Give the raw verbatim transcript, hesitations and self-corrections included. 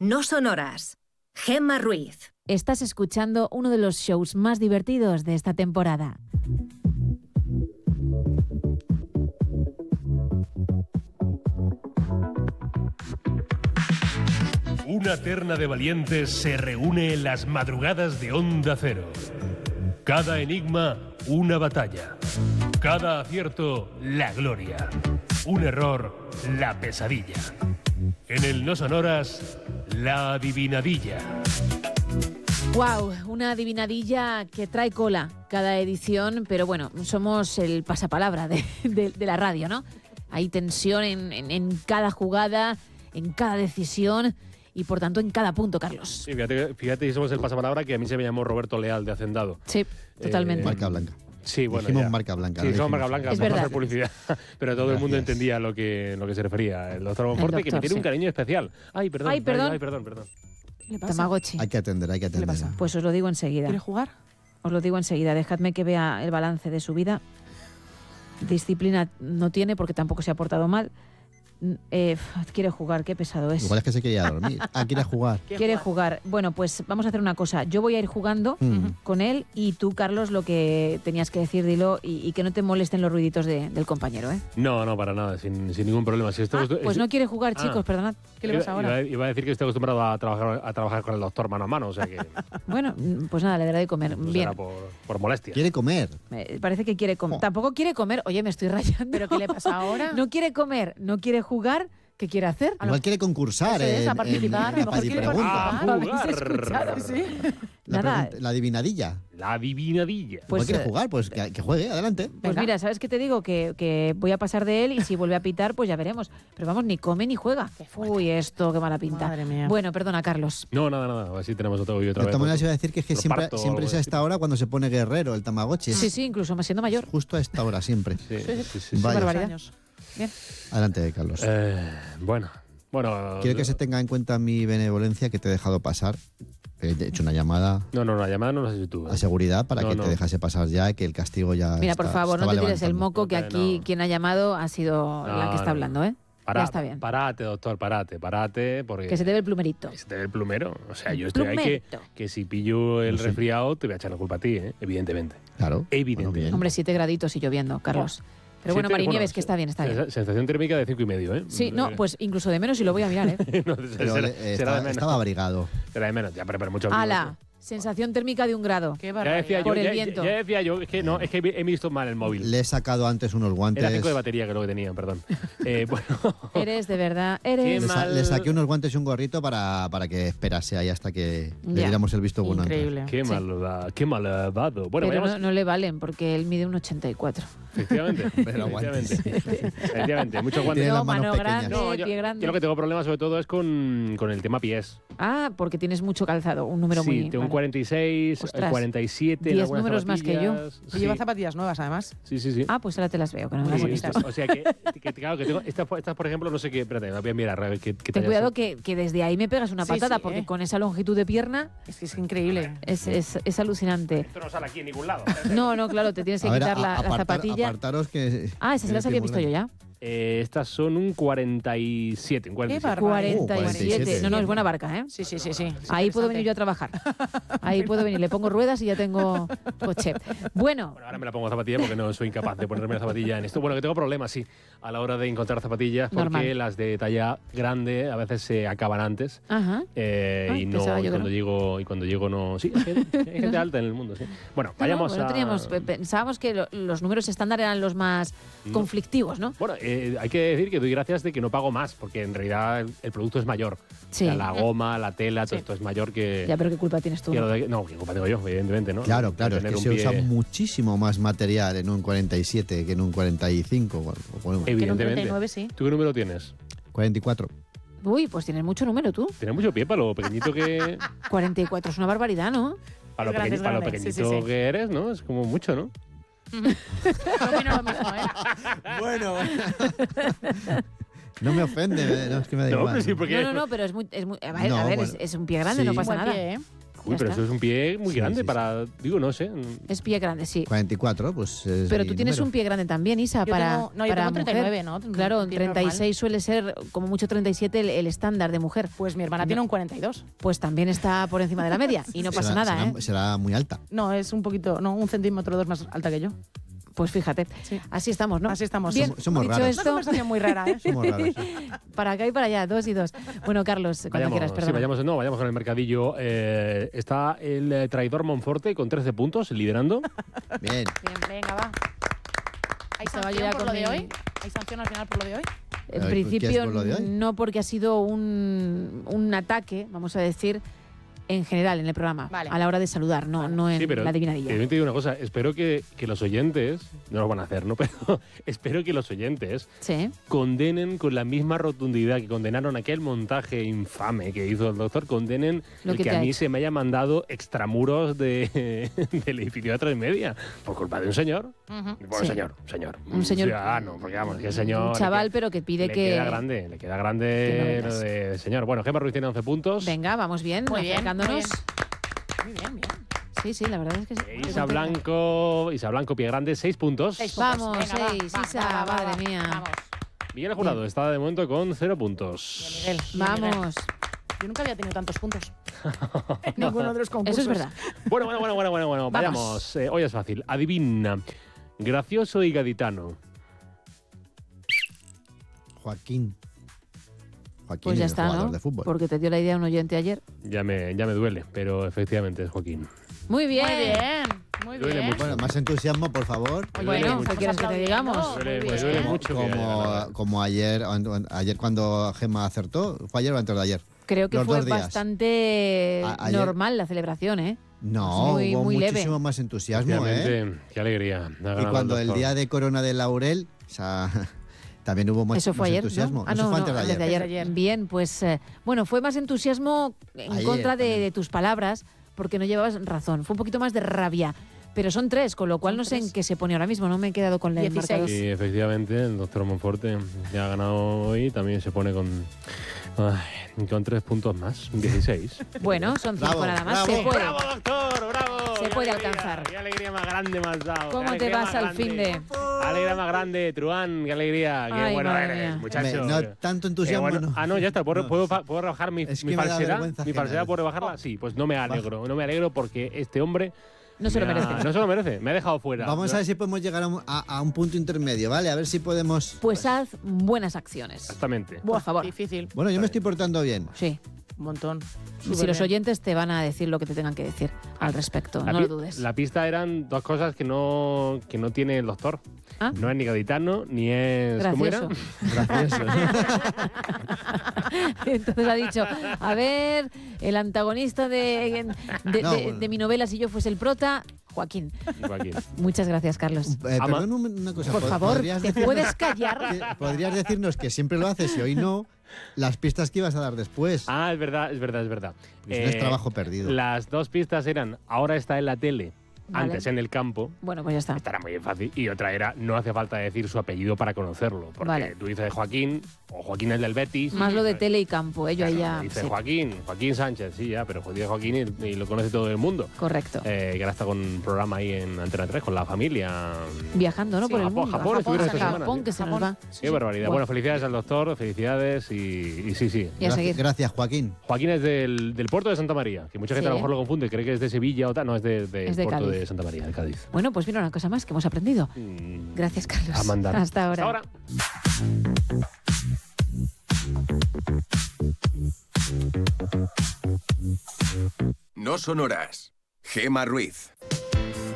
No Sonoras. Gemma Ruiz. Estás escuchando uno de los shows más divertidos de esta temporada. Una terna de valientes se reúne en las madrugadas de Onda Cero. Cada enigma, una batalla. Cada acierto, la gloria. Un error, la pesadilla. En el No Sonoras, la adivinadilla. ¡Wow! Una adivinadilla que trae cola cada edición, pero bueno, somos el pasapalabra de, de, de la radio, ¿no? Hay tensión en, en, en cada jugada, en cada decisión y por tanto en cada punto, Carlos. Sí, fíjate, fíjate que somos el pasapalabra que a mí se me llamó Roberto Leal de Hacendado. Sí, totalmente. Eh, marca blanca. Sí, bueno, dijimos ya. marca blanca. Sí, ¿no? dijimos marca blanca, Es vamos a verdad. hacer publicidad. Pero todo el mundo Gracias. entendía lo que, lo que se refería. El doctor Monforte, El que me doctor, tiene un sí. cariño especial. Ay, perdón. Ay, perdón. Ay, perdón, perdón. ¿Qué le pasa? Tamagotchi. Hay que atender, hay que ¿Qué le atender. pasa? Pues os lo digo enseguida. ¿Quiere jugar? Os lo digo enseguida. Dejadme que vea el balance de su vida. Disciplina no tiene porque tampoco se ha portado mal. Eh, quiere jugar, qué pesado es. Igual es que se quería dormir. Ah, quiere jugar. Quiere jugar. Bueno, pues vamos a hacer una cosa. Yo voy a ir jugando Mm. con él y tú, Carlos, lo que tenías que decir, dilo, y, y que no te molesten los ruiditos de- del compañero, ¿eh? No, no, para nada, sin, sin ningún problema. Si esto, Ah, esto- pues no quiere jugar, Ah. chicos, perdonad. ¿Qué le pasa iba, ahora? Iba, iba a decir que estoy acostumbrado a trabajar, a trabajar con el doctor mano a mano, o sea que Bueno, pues nada, le daré de comer. no Bien. será por, por molestia. Quiere comer. Me parece que quiere comer. Oh. Tampoco quiere comer. Oye, me estoy rayando. ¿Pero qué le pasa ahora? No quiere comer, no quiere jugar. ¿Qué quiere hacer? Igual quiere concursar. Eso es, en- a participar, en- a lo mejor en- quiere pregunta. participar. Ah, ¿Habéis jugar. escuchado? Sí. La, Nada. pregunta- la adivinadilla. La adivinadilla. Pues, Igual quiere eh, jugar, pues que, que juegue, adelante. Pues Venga. mira, ¿sabes qué te digo? Que, que voy a pasar de él y si vuelve a pitar, pues ya veremos. Pero vamos, ni come ni juega. Uy, esto, qué mala pinta. Madre mía. Bueno, perdona, Carlos. No, no, nada, así tenemos otro y otra De vez. todas maneras, iba a decir que es que Lo siempre, parto o siempre algo es a esta hora cuando se pone guerrero el Tamagotchi. Sí, sí, incluso más siendo mayor. Justo a esta hora, siempre. Sí, sí, sí, sí. Vaya. barbaridad. Años. Bien. Adelante, Carlos. Eh, bueno, bueno. Quiero que se tenga en cuenta mi benevolencia que te he dejado pasar. He hecho una llamada No, no, no, la llamada no la has hecho tú. ¿eh? a seguridad para No, que no. te dejase pasar ya, que el castigo ya. Mira, por está- favor, no estaba te tires el levantando. moco, que No, aquí no. quien ha llamado ha sido la No, que está no. hablando, ¿eh? Pará- Ya está bien. Parate, doctor, parate, parate, porque... Que se te ve el plumerito. que se te ve el plumero. O sea, yo estoy ahí que, Plumerito. que si pillo el Sí. resfriado te voy a echar la culpa a ti, ¿eh? Evidentemente. Claro. Evidente. Bueno, bien. Hombre, siete graditos y lloviendo, Carlos. Pero bueno, Siete- Marinieves, bueno, que está bien, está bien. sen- Sensación térmica de cinco y medio, ¿eh? Sí, no, pues incluso de menos y lo voy a mirar, ¿eh? No, Pero será, eh, será estaba, de menos. estaba abrigado. Será de menos, ya, pero, pero mucho ¡Hala! Sensación térmica de un grado. Qué Ya barbaridad. decía yo, Por el ya, viento. ya decía yo, es que no, es que he visto mal el móvil. Le he sacado antes unos guantes. Era cinco de batería que es lo que tenía, perdón. Eh, bueno, Eres de verdad, Qué eres... Le, sa- mal. le saqué unos guantes y un gorrito para, para que esperase ahí hasta que le Ya. diéramos el visto bueno. antes. Increíble. qué Sí. malvado, qué malvado. Bueno, Pero vayamos- no, no le valen porque él mide un ochenta y cuatro. Efectivamente. Pero aguantes. efectivamente. Efectivamente, muchos guantes. Tiene No, las manos mano pequeñas. grande, No, yo, pie grande. yo lo que tengo problemas sobre todo es con, con el tema pies. Ah, porque tienes mucho calzado, un número sí, muy... tengo un vale. cuarenta y seis, Ostras, cuarenta y siete. en diez algunas números más que yo. zapatillas. Y Sí. lleva zapatillas nuevas, además. Sí, sí, sí. Ah, pues ahora te las veo, que no me Muy las he Sí, visto. bonitas. o sea que, que, claro, que tengo estas, estas, por ejemplo, no sé qué. Espérate, me voy a mirar. a ver qué, qué Ten tallas cuidado son. que, que desde ahí me pegas una Sí, patada, sí, porque eh. con esa longitud de pierna Es que es increíble. es, es, es alucinante. Esto no sale aquí en ningún lado. No, no, claro, te tienes que A ver, quitar a- la, la apartar- zapatilla. Apartaros que. Ah, esas que las estoy había muy visto yo grande. ya. Eh, estas son un cuarenta y siete. Un cuarenta y siete. Qué barbaridad. Oh, cuarenta y siete. cuarenta y siete. No, no, es buena barca, ¿eh? Sí, sí, sí, sí. Ahí puedo venir yo a trabajar. Ahí puedo venir. Le pongo ruedas y ya tengo coche. Bueno, Bueno, ahora me la pongo zapatilla porque no soy incapaz de ponerme la zapatilla en esto. Bueno, que tengo problemas, sí, a la hora de encontrar zapatillas porque Normal. las de talla grande a veces se acaban antes. ajá. eh, Ay, y no pensaba y yo que cuando no. llego y cuando llego no sí hay gente, hay gente alta en el mundo, sí. Bueno, vayamos No, no a teníamos, pe- pensábamos que lo- los números estándar eran los más No. conflictivos, ¿no? Bueno, eh, hay que decir que doy gracias de que no pago más, porque en realidad el, el producto es mayor. Sí. O sea, la goma, la tela, todo Sí. esto es mayor que. Ya, pero qué culpa tienes tú. que ¿no? lo de- no, qué culpa tengo yo, evidentemente, ¿no? Claro, De claro, es tener que un se usa pie- muchísimo más material en un cuarenta y siete que en un cuarenta y cinco. o- o- bueno, Que en un Evidentemente. treinta y nueve sí. ¿Tú qué número tienes? cuarenta y cuatro. Uy, pues tienes mucho número tú. Tienes mucho pie para lo pequeñito que. cuarenta y cuatro es una barbaridad, ¿no? Para lo, Es grande, pequeñi- es para lo grande, sí, pequeñito sí, sí. que eres, ¿no? Es como mucho, ¿no? No opino lo mismo, ¿eh? Bueno. No me ofende, eh, no, es que me da No, igual. pero sí, porque. No, no, no, pero es muy... Es muy a ver, No, a ver, bueno. es, es un pie grande, Sí. no pasa Buen nada. pie, ¿eh? Uy, Ya pero está. eso es un pie muy Sí, grande sí, sí. para, digo, no sé. Es pie grande, sí. cuarenta y cuatro, pues es Pero mi tú tienes número. un pie grande también, Isa, Yo para, tengo- no, yo para tengo treinta y nueve, mujer. ¿no? Claro, Un pie treinta y seis normal. suele ser, como mucho treinta y siete, el, el estándar de mujer. Pues mi hermana No. tiene un cuarenta y dos. Pues también está por encima de la media y no pasa Será- nada, será, ¿eh? será muy alta. No, es un poquito, no, un centímetro o dos más alta que yo. Pues fíjate, Sí. así estamos, ¿no? Así estamos. Bien, Somos- somos dicho raros. Una esto, conversación muy rara, ¿eh? Somos raros. para acá y para allá, dos y dos. Bueno, Carlos, cuando Vayamos, quieras, sí, perdón. vayamos, no, vayamos con el mercadillo. Eh, está el eh, traidor Monforte con trece puntos, liderando. Bien. Bien, venga, va. ¿Hay Se va a sanción llevar por con lo de mi- hoy? ¿Hay sanción al final por lo de hoy? En Ay, principio, ¿qué es por lo de hoy? no, porque ha sido un, un ataque, vamos a decir, en general en el programa, Vale. a la hora de saludar, no, no en Sí, pero la adivinadilla. eh, te digo una cosa, espero que, que los oyentes, no lo van a hacer, ¿no? Pero espero que los oyentes Sí. condenen con la misma rotundidad que condenaron aquel montaje infame que hizo el doctor, condenen Lo el que que, te a ha mí hecho. se me haya mandado extramuros de, del edificio de tres y media por culpa de un señor. Bueno, Sí. señor, señor. Un señor- ciudadano, porque vamos, que señor... Un le chaval, que- pero que pide le que... queda grande, le queda que no grande vengas. lo de señor. Bueno, Gemma Ruiz tiene once puntos. Venga, vamos bien, Muy bien, acercándonos. muy Muy bien, bien. Sí, sí, la verdad es que sí. Eh, Isa Blanco, Isa Blanco, pie grande, seis puntos. Seis puntos. Vamos, Venga, va, seis, va, Isa, va, va, va, madre va. mía. Vamos. Miguel Jurado está de momento con cero puntos. Bien, Miguel. Bien, Miguel. Vamos. Yo nunca había tenido tantos puntos. En ninguno de los concursos. Eso es verdad. Bueno, bueno, bueno, bueno, bueno, bueno. Vamos. Vayamos. Eh, hoy es fácil. Adivina. Gracioso y gaditano. Joaquín. Joaquín Pues ya es el está, jugador ¿no? de fútbol. Porque te dio la idea un oyente ayer. Ya me, ya me duele, pero efectivamente es Joaquín. Muy bien. Muy bien, muy Duele bien. mucho. Bueno, más entusiasmo, por favor. Me duele Bueno, mucho. ¿qué quieres que te digamos? Muy Me duele- me bien. duele Como, mucho que haya como, ganado. como ayer, ayer cuando Gemma acertó, ¿fue ayer o antes de ayer? Creo que Los fue dos días. bastante A- ayer- normal la celebración, ¿eh? No, Muy- hubo muy leve. muchísimo más entusiasmo, ¿eh? Efectivamente, qué alegría. Ha Y ganado cuando el doctor. día de Corona de Laurel, o sea, también hubo más, Eso fue más ayer, entusiasmo. ¿no? Ah, Eso no, fue no, antes de antes ayer. de Antes de ayer. Bien, pues eh, bueno, fue más entusiasmo en Ayer contra de, también. de tus palabras, porque no llevabas razón. Fue un poquito más de rabia. Pero son tres, con lo cual Son no sé en tres. qué se pone ahora mismo. No me he quedado con el Dieciséis. marcador. Sí, efectivamente, el doctor Monforte ya ha ganado hoy. También se pone con, ay, con tres puntos más, dieciséis. Bueno, son cinco Bravo, nada más. bravo. Se puede. ¡Bravo, doctor! ¡Bravo! Se ¡Qué puede alegría! alcanzar. ¡Qué alegría más grande me has dado! ¿Cómo ¡Qué te alegría vas más al grande! fin de...? Alegría más grande, Truán, qué alegría. Qué Ay, bueno madre eres, mía. muchacho. Me- no tanto Qué entusiasmo, bueno. no. Ah, no, ya está. ¿Puedo, No. puedo, puedo rebajar mi, Es mi que me da falsedad? vergüenza ¿Mi ajena, falsedad ¿eh? puedo rebajarla? Sí, pues no me alegro. No me alegro porque este hombre... No se lo me ha- merece. No se lo merece. Me ha dejado fuera. Vamos No- a ver si podemos llegar a un, a- a un punto intermedio, ¿vale? A ver si podemos... Pues haz buenas acciones. Exactamente. Por favor. Difícil. Bueno, yo me estoy portando bien. Sí. Un montón. Y si los oyentes te van a decir lo que te tengan que decir al respecto, La no pi- lo dudes. La pista eran dos cosas que no, que no tiene el doctor. Ah. No es ni gaditano, ni es... ¿Cómo era? Gracioso. Gracioso. Entonces ha dicho, a ver, el antagonista de, de, No, de- bueno. de mi novela, si yo fuese el prota, Joaquín. Joaquín. Muchas gracias, Carlos. Eh, Ama- perdón un- una cosa. Por ¿pod- favor, ¿podrías ¿te decirnos puedes callar? que- podrías decirnos que siempre lo haces y hoy no, las pistas que ibas a dar después. Ah, es verdad, es verdad, es verdad. Pues no es trabajo perdido. Las dos pistas eran, ahora está en la tele, Vale. antes en el campo. Bueno, pues ya está. Esta era muy fácil. Y otra era, no hace falta decir su apellido para conocerlo. Porque Vale. tú dices Joaquín, o Joaquín es del Betis. Más lo de Claro, tele y campo, ello ahí ya. Dice sí, Joaquín, Joaquín Sánchez, sí, ya, pero dice Joaquín y, y lo conoce todo el mundo. correcto. Eh, que ahora está con un programa ahí en Antena tres con la familia. Viajando, ¿no? Sí, Por el Japón, mundo. Japón, estuvieron esta semana, Japón, sí. que se nos Japón. va. Qué barbaridad. Bueno. Bueno, felicidades al doctor, felicidades y, y sí, sí. Y a Gracias- seguir. Gracias, Joaquín. Joaquín es del, del puerto de Santa María, que mucha gente Sí. a lo mejor lo confunde, cree que es de Sevilla o tal. No, es de- del Es de puerto Cádiz. de Santa María, de Cádiz. Bueno, pues mira una cosa más que hemos aprendido. Mm, Gracias, Carlos. A mandar. Hasta ahora. Hasta ahora. No son horas. Gemma Ruiz.